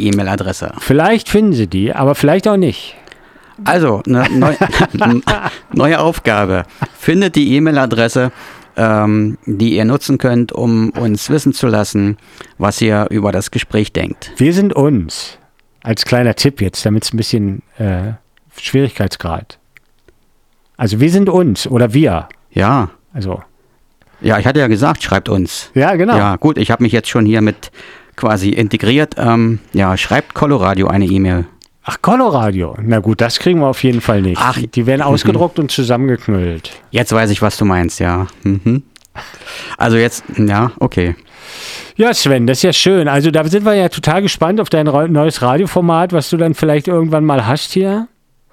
die E-Mail-Adresse. Vielleicht finden Sie die, aber vielleicht auch nicht. Also, neue Aufgabe. Findet die E-Mail-Adresse, die ihr nutzen könnt, um uns wissen zu lassen, was ihr über das Gespräch denkt. Wir sind uns. Als kleiner Tipp jetzt, damit es ein bisschen Schwierigkeitsgrad. Also wir sind uns oder wir. Ja. Also. Ja, ich hatte ja gesagt, schreibt uns. Ja, genau. Ja, gut, ich habe mich jetzt schon hier mit quasi integriert. Schreibt Coloradio eine E-Mail. Ach, Coloradio. Na gut, das kriegen wir auf jeden Fall nicht. Ach, die werden ausgedruckt und zusammengeknüllt. Jetzt weiß ich, was du meinst, ja. Mhm. Also jetzt, ja, okay. Ja, Sven, das ist ja schön. Also da sind wir ja total gespannt auf dein neues Radioformat, was du dann vielleicht irgendwann mal hast hier.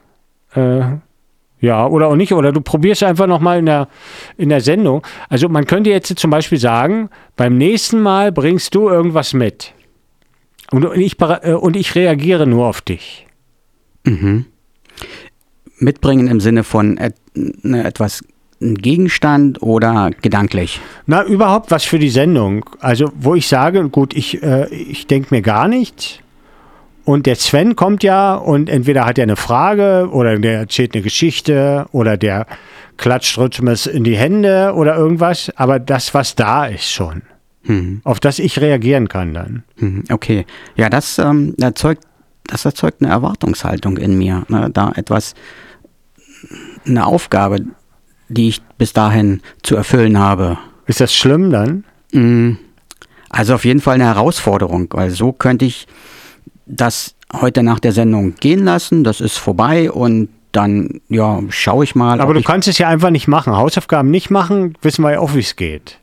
Ja, oder auch nicht. Oder du probierst einfach nochmal in der Sendung. Also man könnte jetzt zum Beispiel sagen, beim nächsten Mal bringst du irgendwas mit. Und ich reagiere nur auf dich. Mhm. Mitbringen im Sinne von etwas, ein Gegenstand oder gedanklich? Na, überhaupt was für die Sendung. Also, wo ich sage, gut, ich denke mir gar nichts. Und der Sven kommt ja und entweder hat er eine Frage oder der erzählt eine Geschichte oder der klatscht Rhythmus in die Hände oder irgendwas. Aber das, was da ist schon. Auf das ich reagieren kann dann. Okay. Ja, das erzeugt eine Erwartungshaltung in mir. Ne? Eine Aufgabe, die ich bis dahin zu erfüllen habe. Ist das schlimm dann? Also auf jeden Fall eine Herausforderung, weil so könnte ich das heute nach der Sendung gehen lassen. Das ist vorbei und dann, ja, schaue ich mal. Aber du kannst es ja einfach nicht machen. Hausaufgaben nicht machen, wissen wir ja auch, wie es geht.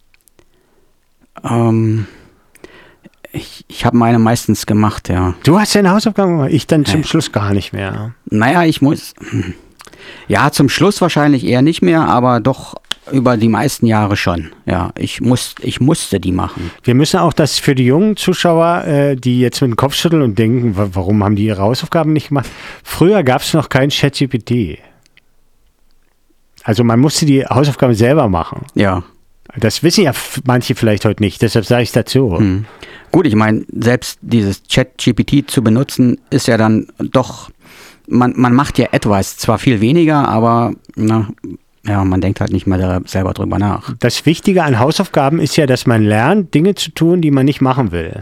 Ich habe meine meistens gemacht, ja. Du hast deine Hausaufgaben gemacht, ich dann zum Schluss gar nicht mehr. Naja, ja, zum Schluss wahrscheinlich eher nicht mehr, aber doch über die meisten Jahre schon. Ja, ich musste die machen. Wir müssen auch das für die jungen Zuschauer, die jetzt mit dem Kopf schütteln und denken, warum haben die ihre Hausaufgaben nicht gemacht? Früher gab es noch kein ChatGPT. Also man musste die Hausaufgaben selber machen. Ja. Das wissen ja manche vielleicht heute nicht, deshalb sage ich dazu. Gut, ich meine, selbst dieses ChatGPT zu benutzen, ist ja dann doch, man macht ja etwas, zwar viel weniger, aber man denkt halt nicht mehr selber drüber nach. Das Wichtige an Hausaufgaben ist ja, dass man lernt, Dinge zu tun, die man nicht machen will.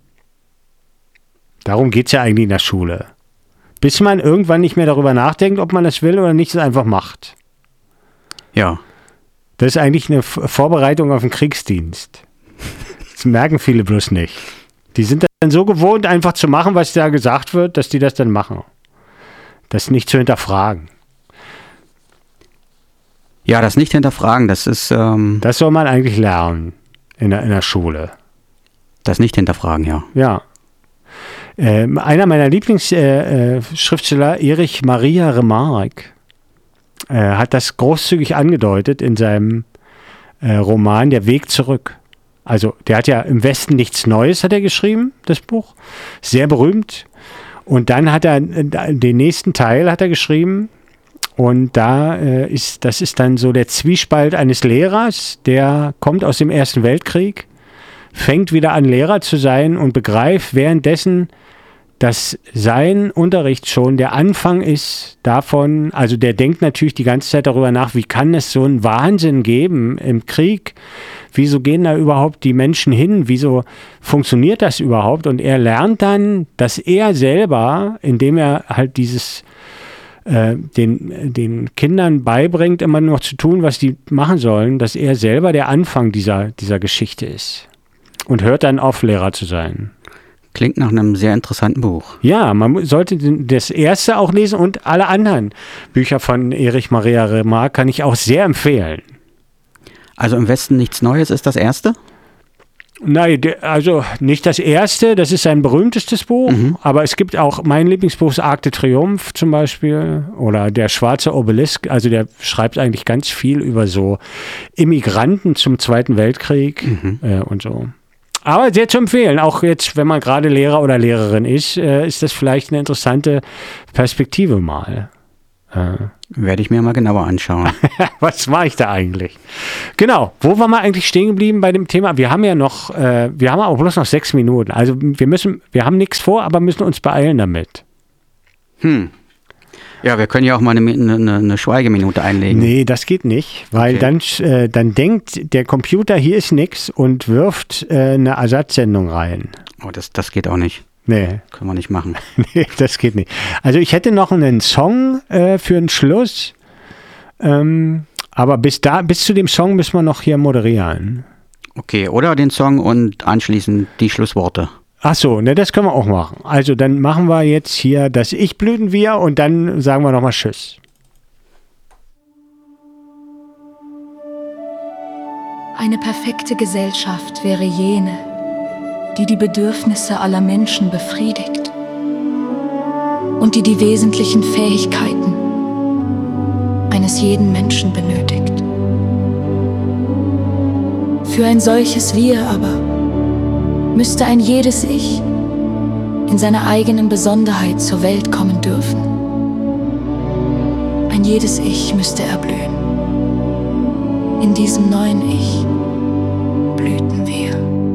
Darum geht es ja eigentlich in der Schule. Bis man irgendwann nicht mehr darüber nachdenkt, ob man das will oder nicht, es einfach macht. Ja. Das ist eigentlich eine Vorbereitung auf den Kriegsdienst. Das merken viele bloß nicht. Die sind dann so gewohnt, einfach zu machen, was da gesagt wird, dass die das dann machen. Das nicht zu hinterfragen. Ja, das nicht hinterfragen, das ist... das soll man eigentlich lernen in der Schule. Das nicht hinterfragen, ja. Ja. Einer meiner Lieblingsschriftsteller, Erich Maria Remarque, hat das großzügig angedeutet in seinem Roman Der Weg zurück. Also der hat ja im Westen nichts Neues, hat er geschrieben, das Buch. Sehr berühmt. Und dann hat er den nächsten Teil hat er geschrieben. Und das ist dann so der Zwiespalt eines Lehrers, der kommt aus dem Ersten Weltkrieg, fängt wieder an Lehrer zu sein und begreift währenddessen, dass sein Unterricht schon der Anfang ist davon, also der denkt natürlich die ganze Zeit darüber nach, wie kann es so einen Wahnsinn geben im Krieg, wieso gehen da überhaupt die Menschen hin, wieso funktioniert das überhaupt? Und er lernt dann, dass er selber, indem er halt den Kindern beibringt, immer noch zu tun, was die machen sollen, dass er selber der Anfang dieser Geschichte ist und hört dann auf, Lehrer zu sein. Klingt nach einem sehr interessanten Buch. Ja, man sollte das erste auch lesen und alle anderen Bücher von Erich Maria Remarque kann ich auch sehr empfehlen. Also im Westen nichts Neues ist das erste? Nein, also nicht das erste, das ist sein berühmtestes Buch, aber es gibt auch, mein Lieblingsbuch ist Arc de Triomphe zum Beispiel oder Der schwarze Obelisk, also der schreibt eigentlich ganz viel über so Immigranten zum Zweiten Weltkrieg und so. Aber sehr zu empfehlen, auch jetzt, wenn man gerade Lehrer oder Lehrerin ist das vielleicht eine interessante Perspektive mal. Werde ich mir mal genauer anschauen. Was mache ich da eigentlich? Genau, wo waren wir eigentlich stehen geblieben bei dem Thema? Wir haben ja noch, wir haben auch bloß noch 6 Minuten. Also wir haben nichts vor, aber müssen uns beeilen damit. Ja, wir können ja auch mal eine Schweigeminute einlegen. Nee, das geht nicht, weil dann denkt der Computer, hier ist nichts und wirft eine Ersatzsendung rein. Oh, das geht auch nicht. Nee. Können wir nicht machen. Nee, das geht nicht. Also ich hätte noch einen Song für den Schluss, aber bis zu dem Song müssen wir noch hier moderieren. Okay, oder den Song und anschließend die Schlussworte. Ach so, ne, das können wir auch machen. Also dann machen wir jetzt hier das Ich-Blütenwieher und dann sagen wir nochmal Tschüss. Eine perfekte Gesellschaft wäre jene, die die Bedürfnisse aller Menschen befriedigt und die wesentlichen Fähigkeiten eines jeden Menschen benötigt. Für ein solches Wir aber müsste ein jedes Ich in seiner eigenen Besonderheit zur Welt kommen dürfen. Ein jedes Ich müsste erblühen. In diesem neuen Ich blühten wir.